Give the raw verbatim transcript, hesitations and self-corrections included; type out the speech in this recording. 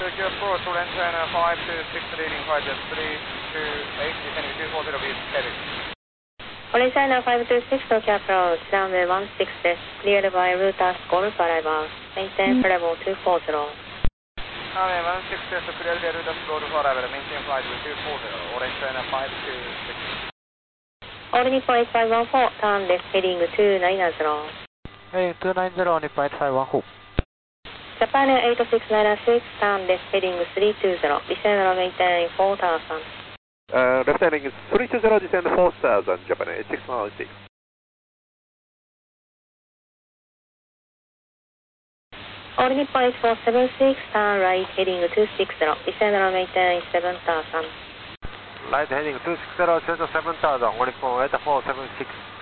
Tokyo Approach, orange China five two six, leading five jet three two eight, descending two four zero, views heavy. Orange China five two six, Tokyo Approach, runway one six です。Cleared by Routas Golf Arrival, maintain level two four zero. Runway one six です。Cleared by Routas Golf Arrival, maintain flight two four zero, orange China five two six. All Nippon eight five one four, turn left heading two nine zero. Heading two nine zero, Nippon eight five one four. Japan eight six nine six, turn left heading three two zero, descend and maintain four thousand. Uh, left heading is three two zero, descend four thousand, Japan eight six nine six. All Nippon eight four seven six, turn right heading two six zero, descend and maintain seven thousand. Right heading two six zero, descend seven thousand, All Nippon eight four seven six.